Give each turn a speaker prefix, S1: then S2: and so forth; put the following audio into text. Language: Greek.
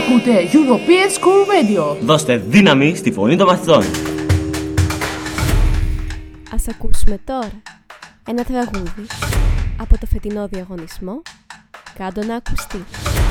S1: Ακούτε European School Radio.
S2: Δώστε δύναμη στη φωνή των μαθητών.
S3: Ας ακούσουμε τώρα ένα τραγούδι από το φετινό διαγωνισμό «Κάντο να ακουστεί».